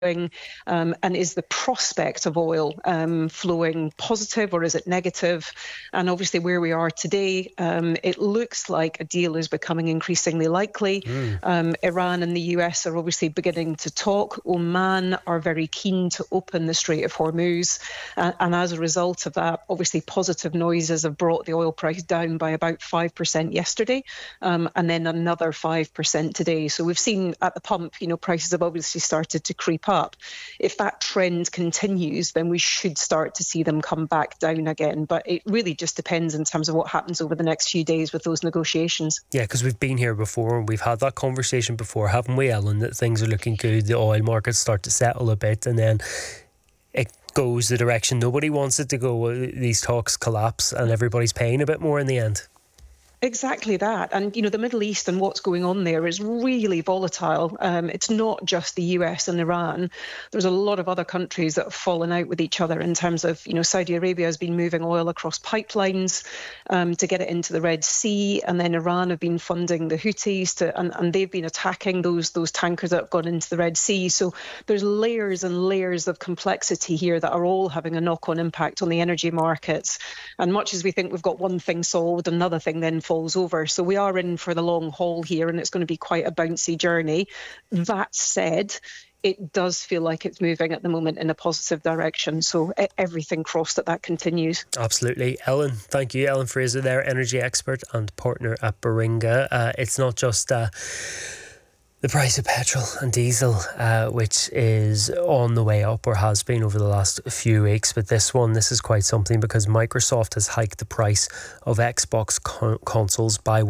and is the prospect of oil flowing positive or is it negative? And obviously where we are today, it looks like a deal is becoming increasingly likely. Iran and the US are obviously beginning to talk. Oman are very keen to open the Strait of Hormuz. And as a result of that, obviously positive noises have brought the oil price down by about 5% yesterday, and then another 5% today. So we've seen at the pump, prices have obviously started to creep up. If that trend continues, then we should start to see them come back down again. But it really just depends in terms of what happens over the next few days with those negotiations. Yeah, because we've been here before and we've had that conversation before, haven't we, Ellen, that things are looking good, the oil markets start to settle a bit, and then it goes the direction nobody wants it to go. These talks collapse and everybody's paying a bit more in the end. Exactly that. And, the Middle East and what's going on there is really volatile. It's not just the US and Iran. There's a lot of other countries that have fallen out with each other in terms of, Saudi Arabia has been moving oil across pipelines to get it into the Red Sea. And then Iran have been funding the Houthis and they've been attacking those tankers that have gone into the Red Sea. So there's layers and layers of complexity here that are all having a knock-on impact on the energy markets. And much as we think we've got one thing solved, another thing then falls over. So we are in for the long haul here, and it's going to be quite a bouncy journey. That said, it does feel like it's moving at the moment in a positive direction. So everything crossed that continues. Absolutely. Ellen, thank you. Ellen Fraser there, energy expert and partner at Baringa. It's not just the price of petrol and diesel, which is on the way up or has been over the last few weeks. But this is quite something because Microsoft has hiked the price of Xbox consoles by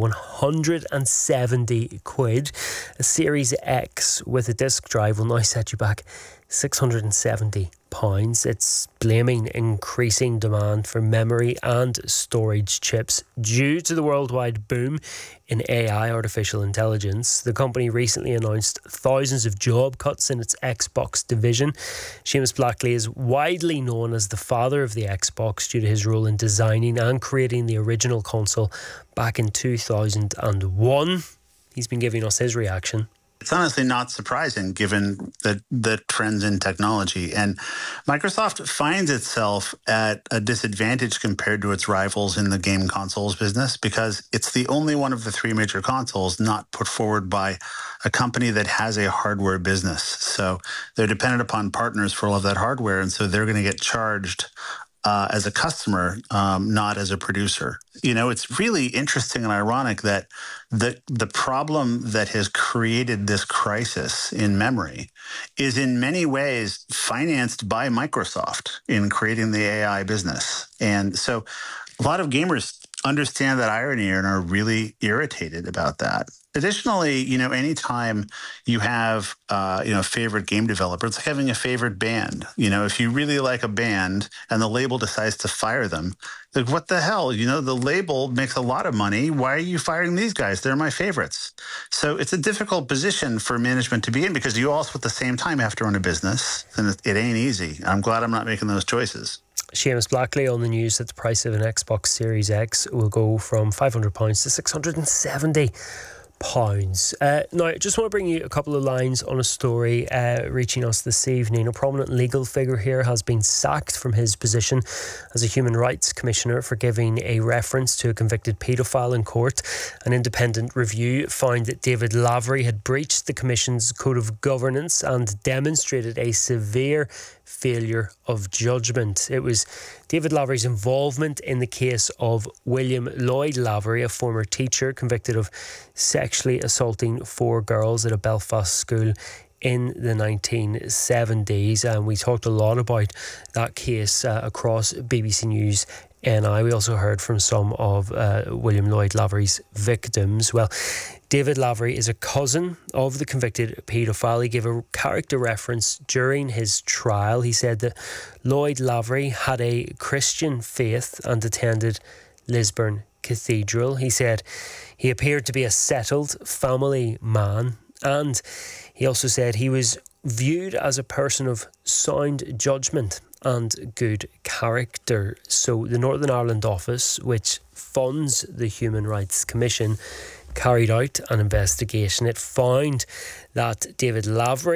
170 quid. A Series X with a disc drive will now set you back £670. It's blaming increasing demand for memory and storage chips due to the worldwide boom in AI, artificial intelligence. The company recently announced thousands of job cuts in its Xbox division. Seamus Blackley is widely known as the father of the Xbox due to his role in designing and creating the original console back in 2001. He's been giving us his reaction. It's honestly not surprising given the trends in technology. And Microsoft finds itself at a disadvantage compared to its rivals in the game consoles business because it's the only one of the three major consoles not put forward by a company that has a hardware business. So they're dependent upon partners for all of that hardware. And so they're going to get charged as a customer, not as a producer. It's really interesting and ironic that the problem that has created this crisis in memory is in many ways financed by Microsoft in creating the AI business. And so a lot of gamers understand that irony and are really irritated about that. Additionally, anytime you have, a favorite game developer, it's like having a favorite band. If you really like a band and the label decides to fire them, like, what the hell? The label makes a lot of money. Why are you firing these guys? They're my favorites. So it's a difficult position for management to be in because you also at the same time have to run a business, and it ain't easy. I'm glad I'm not making those choices. Seamus Blackley on the news that the price of an Xbox Series X will go from £500 to £670. Now, I just want to bring you a couple of lines on a story reaching us this evening. A prominent legal figure here has been sacked from his position as a human rights commissioner for giving a reference to a convicted paedophile in court. An independent review found that David Lavery had breached the commission's code of governance and demonstrated a severe failure of judgment. It was David Lavery's involvement in the case of William Lloyd Lavery, a former teacher convicted of sexually assaulting 4 girls at a Belfast school in the 1970s. And we talked a lot about that case across BBC News NI. We also heard from some of William Lloyd Lavery's victims. Well, David Lavery is a cousin of the convicted paedophile. He gave a character reference during his trial. He said that Lloyd Lavery had a Christian faith and attended Lisburn Cathedral. He said he appeared to be a settled family man, and he also said he was viewed as a person of sound judgment and good character. So the Northern Ireland office, which funds the Human Rights Commission, carried out an investigation. It found that David Lavery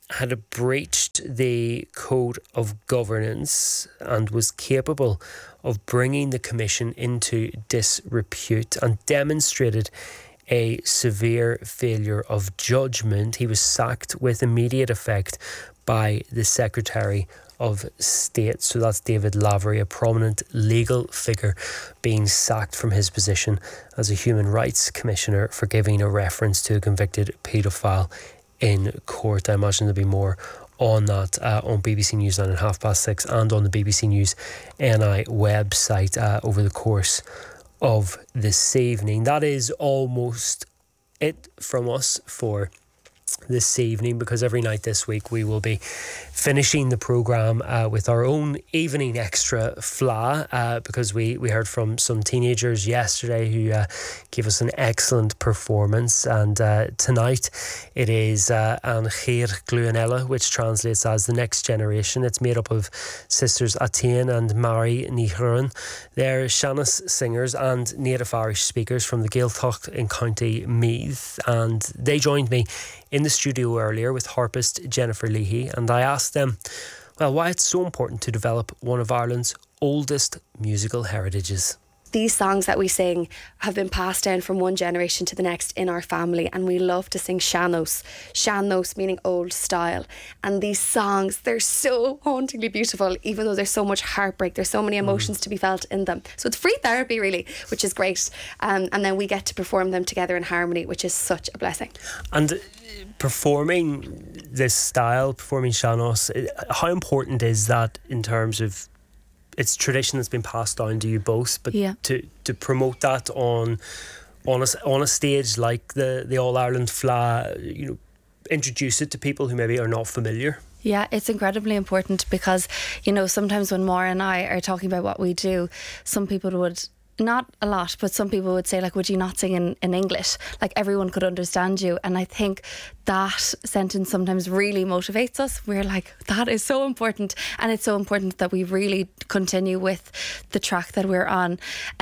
had breached the code of governance and was capable of bringing the Commission into disrepute and demonstrated a severe failure of judgment. He was sacked with immediate effect by the Secretary of State. So that's David Lavery, a prominent legal figure, being sacked from his position as a Human Rights Commissioner for giving a reference to a convicted paedophile in court. I imagine there'll be more on that on BBC News 9 at 6:30 and on the BBC News NI website over the course of this evening. That is almost it from us for this evening, because every night this week we will be finishing the programme with our own evening extra fla, because we heard from some teenagers yesterday who gave us an excellent performance, and tonight it is An Chéir Gluanella, which translates as The Next Generation. It's made up of sisters Atian and Mary Níchran. They're Seanas singers and native Irish speakers from the Gaeltacht in County Meath, and they joined me in the studio earlier with harpist Jennifer Leahy, and I asked them, well, why it's so important to develop one of Ireland's oldest musical heritages. These songs that we sing have been passed down from one generation to the next in our family, and we love to sing sean-nós. Sean-nós meaning old style. And these songs, they're so hauntingly beautiful, even though there's so much heartbreak, there's so many emotions to be felt in them. So it's free therapy, really, which is great. And then we get to perform them together in harmony, which is such a blessing. And performing this style, performing sean-nós, how important is that in terms of it's tradition that's been passed down to you both, but to promote that on a stage like the All Ireland Fla, introduce it to people who maybe are not familiar? Yeah, it's incredibly important because, sometimes when Maura and I are talking about what we do, some people would, not a lot, but some people would say, like, would you not sing in English? Like, everyone could understand you. And I think that sentence sometimes really motivates us. We're like, that is so important. And it's so important that we really continue with the track that we're on,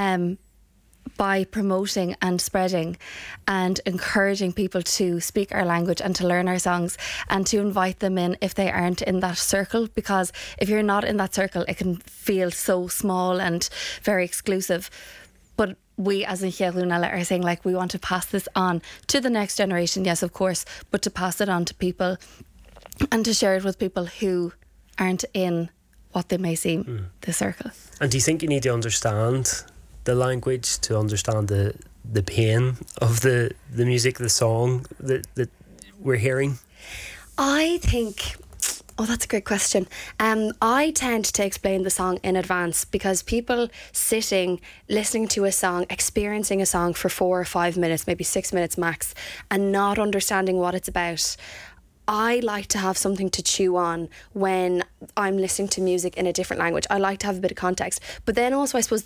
by promoting and spreading and encouraging people to speak our language and to learn our songs, and to invite them in if they aren't in that circle, because if you're not in that circle it can feel so small and very exclusive. But we as in Chéir Gluanella are saying, like, we want to pass this on to the next generation, yes of course, but to pass it on to people and to share it with people who aren't in what they may seem the circle. And do you think you need to understand the language to understand the pain of the music, the song that we're hearing? I think, that's a great question. I tend to explain the song in advance, because people sitting, listening to a song, experiencing a song for 4 or 5 minutes, maybe 6 minutes max, and not understanding what it's about, I like to have something to chew on when I'm listening to music in a different language. I like to have a bit of context. But then also, I suppose,